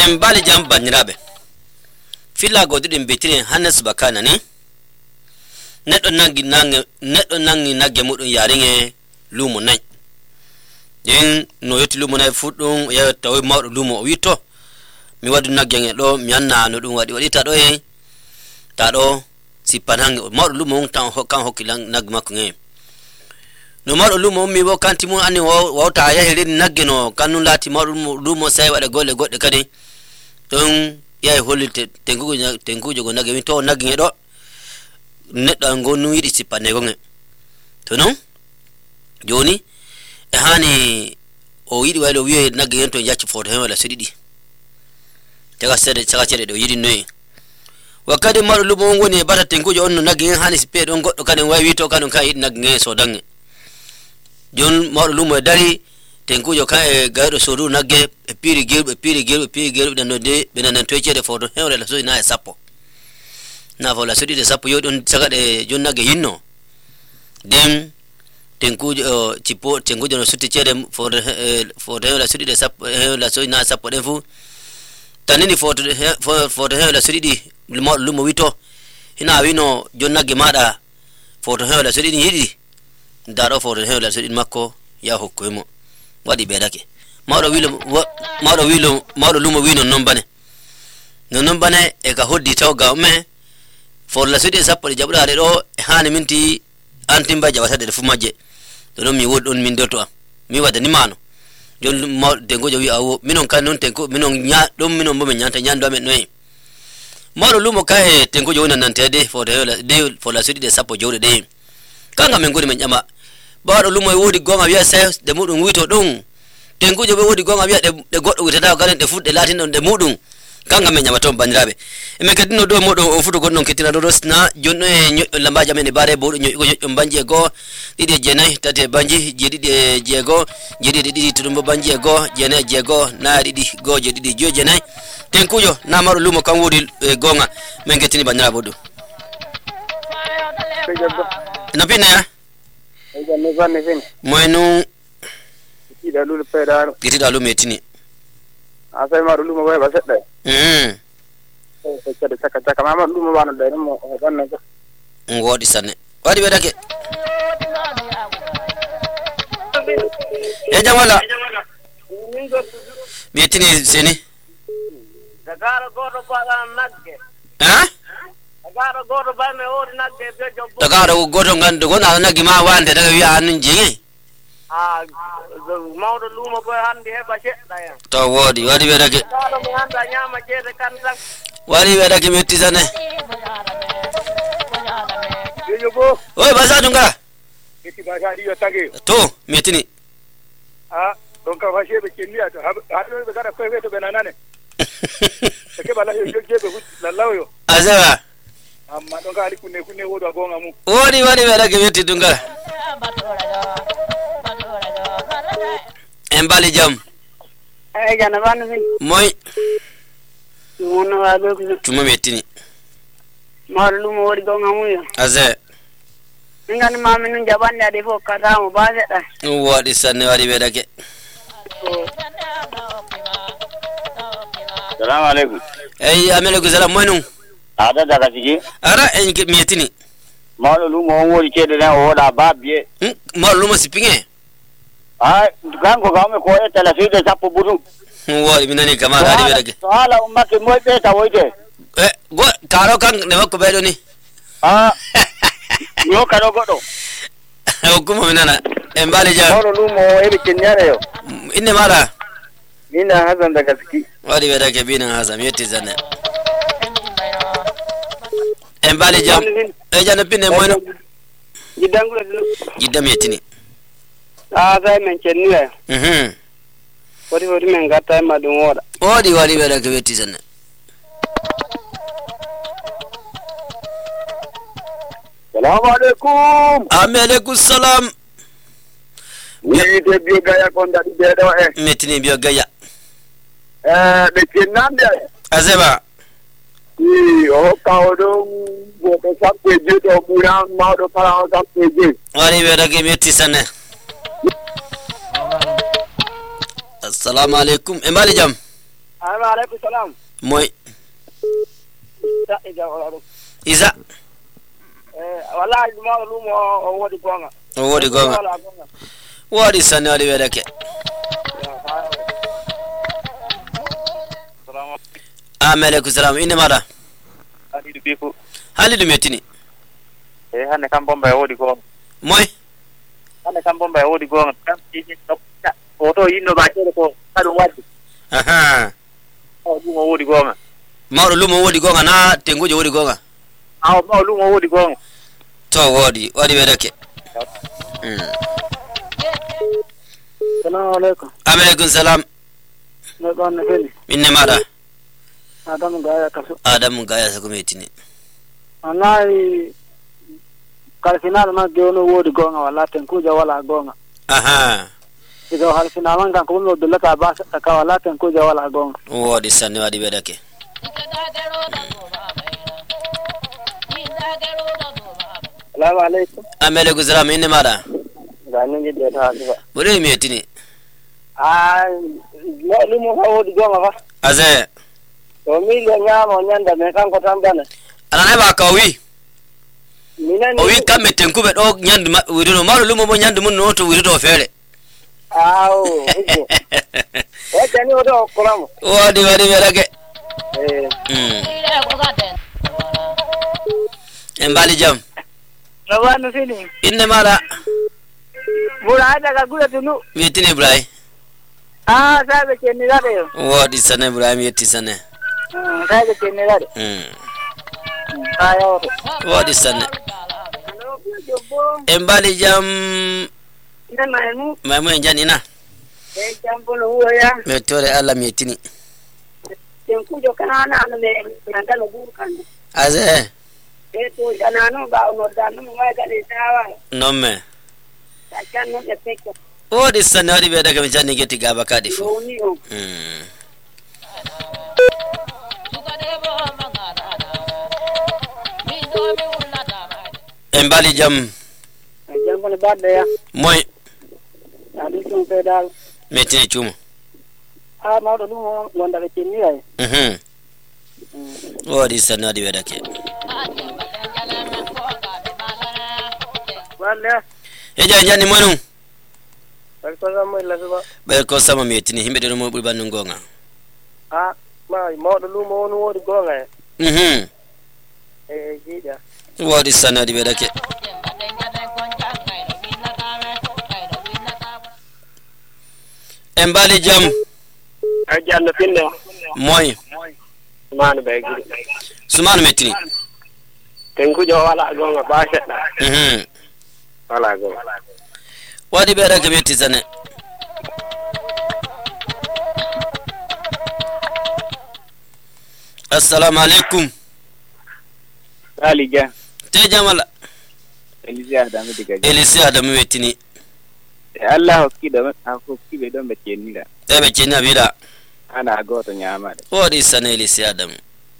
bali jam banirabe filla godidin betire hanas bakana ne neddo nangi nagge mudun yaringe lumo nay den no yoti lumo nay fuddum ya tawi mawdo lumo wito mi wadu nagge do mi anna no dum wadi ta do sipanang mawdo lumo tan hokkan hokkilan nag makko nge no mawdo lumo mi bo kanti mun ani wawta ya hedin nagge no kanun lati mawdo lumo sai wada golle godde kadi don ya holite tengujo go nagge mi to nagge do neddo ngonu yidi sipane gonge to non joni e hani o yidi walo wiye nagge to jacci foto hen wala sedidi taga cede do yidi noy wakati maru lumo ngoni bata tengujo on nagge hani sipe don goddo kanen way wi to kanon kai yidi nagge so dange jon maru lumo dari tengujo kai gaydo sodu nagge e piri gelbe dan no de benan to cede foto hen wala so ina e sappo na vola sudi de sapo yodon sagade jonnage yinno dem tenkujo tipo tenkujo no sutti cede for la sudi de sapo la so na sapo de fu tanini for la sudi di lumo wito hina wino jonnage mada for la sudi ni yidi daro for la sudi makko ya hokkoymo wadi bedake mawdo lumo wino non bane e ka hoddi tawga me for la sudi sappo jabudaade do hani minti antimba jawata de fu majje to mi wodon min doto am mi wada ni mano jon dengojo wi awo minon kan non tenko minon nya dum minon bo men nyanta nyando amen noy maro lumo kae tengojo wona nan tede for la sudi de sappo jawde de kanga men godi men nyama baado lumo wodi gonga wiya sai de mudum wito dum tengojo be wodi gonga wiya de goddo witata ganen de fudde latin don de mudum kanga men nyama to bandirabe e me kadino do modo o futo gonnon ketina do rosna jonno e lambaja men e bare bodo nyo banje go didi jenay tate banji jedidi jego jedidi tudumbo banje go jenay jego na didi go jedidi jo jenay tenkujo na maro lumo kan wodi gonga men ketini bandirabe bodo na pina ya moyno kiti dalu metini asay maru lumo bay basedda caka mama lumo bana dai mo banna ko ngodi sanne wadi bedake e jamala metini seni dagara godo bana nagge ha dagara godo bana odi nagge bejo dagara godo ngande gona nagge ma wande daga wi anun jingi mawdo lumo boy hande heba sedda ya to wodi bedake dalo mi handa nyama jede kan dak wadi bedake metti sane yobo oi basa dunga kiti basa diyo tage to metini donc va jebe kenia to hado be gara ko weto benanane ke bala yo jebe la lawo azaba amma donc ali kunne wodo gonga mu wodi bedake metti dunga embali jam ay jana banu moy mono wado tuma metini marlu mo wori gonga muya aze ngani mami nun jabande ade fo kata mo baze da wadi sanne wadi bedake Assalamu alaikum ay amele salam moynu ada daga tigi ara en metini marlu mo wori cede na oda babie marlu mo sipinge gango game ko e tala fide sappo budu wodi minani kama gadi bedake wala ummake moy be ta woyde go karo kan ne makko bedo ni yo karo godo hukuma minana embali ja wala lumo e be kenyare yo inne mara mina hazan daga tiki wadi bedake bina hazam yetti zanne embali jam e jana pinne moyno jidam yettini zai men kenniya wodi men gata ma dum woda wodi bedake wetti sanne Assalamu alaikum alaikum salam ni de biyo gaya kon da de do metini biyo gaya be kenande azeba o kaodo go ko sappe je do buran ma do para sappe je wadi bedake metti sanne Assalamu alaikum embali jam Alaikum salam. moy Isa. isa Wallahi ma lumo o wodi gonga. o wodi gonga wodi sanne wadi wedake Salamu alaykum salam inde mada alaikum bifu. halidu metini Hande kam bomba wodi gonga. moy Hande kam bomba wodi gonga. Kam tiji oto yinno ba tere ko kadu wadi. aha O lumo wodi gonga. mawɗo lumo wodi gonga na tengujo wodi gonga Aw ma lumo wodi gonga. to wodi wedake Assalamu alaikum. alaykum salam Ne gonne fini. inde mada Adam gaya kaso. adamu gaya sako metini Wallahi kal final ma gewono wodi gonga walla tenkuja wala gonga. aha Ido hal final man kan ko no dulata ba ka wala tenkuja wala gonga. wodi sanne wadi wedake Assalamu alaikum. alaykum salam inde mada Gani je de ta ba. bore metini Lumo ha wodi gonga fa. aze To mi le nyama nyanda me kan ko tambana. anana ba ka wi Minani o wi kamɓe tenkube ɗo ñande maɓɓe wirino mawɗo lumo mo ñande mum no to wirito feere aw. O tani o do kolamo. wodi waɗi weɗake en mbaali jam Rawanu fini. inde maɗa Bura daga gura tunu. mi yettini ibrahim Sabe kenni rade yo. woɗi sane ibrahim yetti sane Sabe kenni rade. Ayo. woɗi sane en mbaali jam Ina maimu. maymu en janina Jambo no huwa ya. mi yettore allah mi yettini Tenkujo kana no me ngandalo buru kan. ase To janano ba no danu ma ga de sawa. nomme Takan no de pekko. woɗi sane waɗi weɗake mi janni getti gaba kaɗi fo Oni o. en mbaali jam Jambo no badde ya. moy Adi tun pedal. mi yettini cuumo Mawdo dum wonda be kenni ay. woɗi sanne waɗi weɗake Walla. ejo en janni moynum Ko zammo illa suba. ɓayr ko sama mi yettini himɓe ɗeno mo ɓuri ɓandu gonga Mawdo lumo won wodi gonga. Jiida. woɗi sanne waɗi weɗake en mbaali jam Janno pinne. moy Manu be gidi. sumanu mettini Tenkujo wala gonga ba sedda. Wala gonga. waɗi weɗake mi yetti sane assalamu aleykum Aliga. te jam ala Elisia Adamu diga. elisi adamu wettini Allah hokkibe don be kennida. eɓe cenni a wiɗa Ana goto nyamade. woɗi sane elisi adamu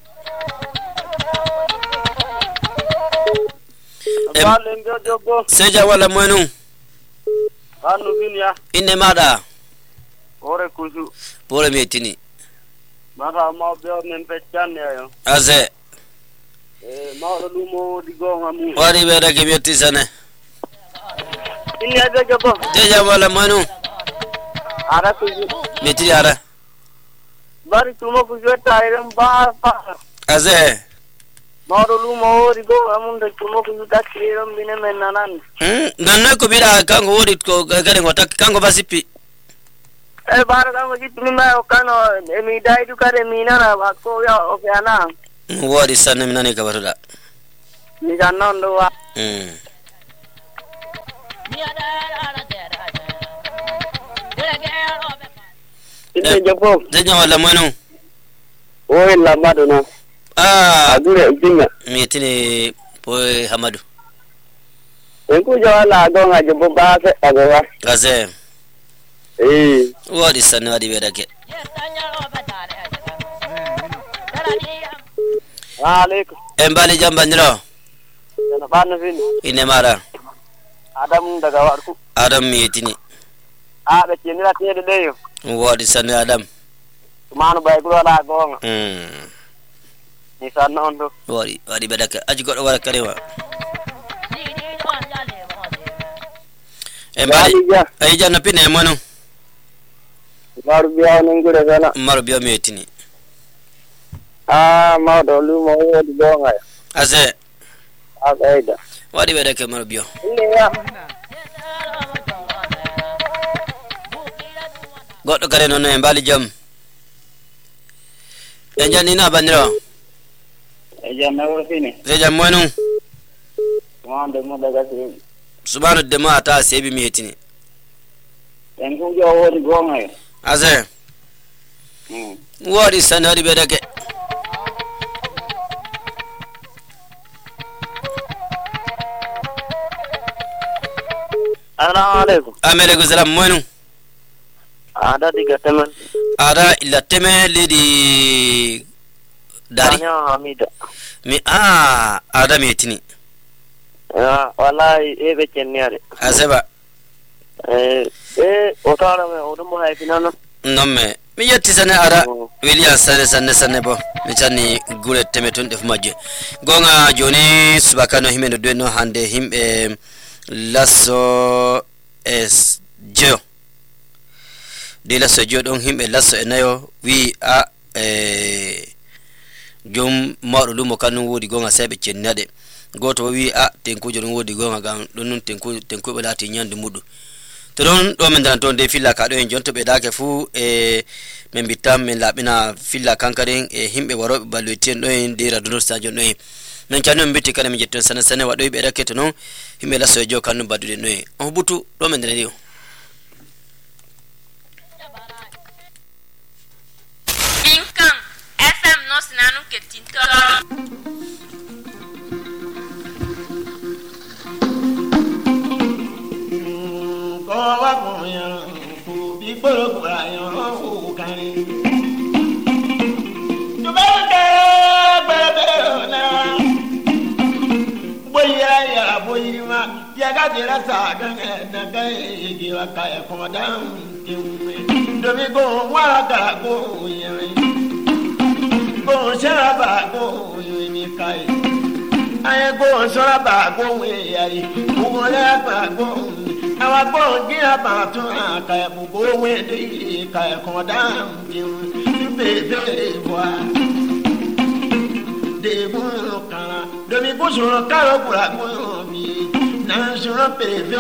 Balen jojo sey jam walla moynum anu binya inde maɗa ore kusu. ɓore mi yettini Mata ma be men peccanne ayo. ase Mawdo lumo di gonga mu. waɗi weɗake mi yetti sane Inni jojo bo. te jam walla moynum Ara kusu. mi yettini ara Bari tumo kusu tayren ba pa. ase Mawdo lumo di gonga mun de tumo kusu takkiram bine men nanan. nannoy ko mbiɗa kanko woɗi ko kadi ngo takki kanko ba sippi Bara kanko jittumi ma o kano mi daidu kare mi nana ba ko ya o kana. woɗi sanne mi nani ka batuɗa Mi jannon do wa. Inde jabo. te jam walla moynum O illa maduna. Adure dinga. mi yettini boy hamadou Tenkujo wala gonga jabo ba se agowa. ase woɗi sanne waɗi weɗake Alaikum. en mbaali jam bandirawo Yana bana fini. inde maɗa Adam daga warku. adam mi yettini Be kenira tede deyo. woɗi sanne adam manu bay ko wala gonga ni san non do wari bedaka aji goddo wala karewa e mbali ay janna pine mono maru biya non gure sana maru biya metini ma do lu mo wodi gonga ase aida wadi bedaka maru biya goddo kare non e mbali jam e janina bandiro e janna wala fini e jam mono wande mo daga ci subhanu de ma ta sebi metini en ko jo wodi gonga ase wodi sanari bedake assalamu alaikum alaykum salam mono ada diga temen ada illa teme lidi dari hamida mi ada metini wallahi ebe chenniare aseba otara me odumo hay finano nomme mi yetti sane ada william sanne bo mi tanni gure teme ton def majje gonga joni subakano himeno do hande himbe lasso es jo de lasso jo don himbe lasso e nayo wi a jom mawdo lumo kanu wodi gonga sebe cennade goto wi a tenkujo don wodi gonga gam don non tenku be lati nyande mudu to don do men dan ton de filla ka do en jonto be dake fu men bitam men labina filla kankaren himbe warobe balwetien do en dira do stadio no men chanu mbiti kana mi jetton sana wado be raketo non himbe lasso jo kanu badude no on butu do men dan dio Inkan FM no sinanu ketinto wa kunyan ku bi gboro ayan o kare to be bebe na boya ya boyima ya ga dira sa ga na ga gi wa ka e ko dan ti do mi go wa ga go yin go sha ba go yin mi kai ay go sha ba go we yari go la ba go awa gbọ́ jíra bá tún àkà ẹ̀bùgbò wẹ́ndé ìka ẹ̀kan dáhùn bèbè wá. Dègún kàrà domi kó sọ̀rọ̀ kárọ̀ kúrà gbọ́n mi náà sọ̀rọ̀ bèbè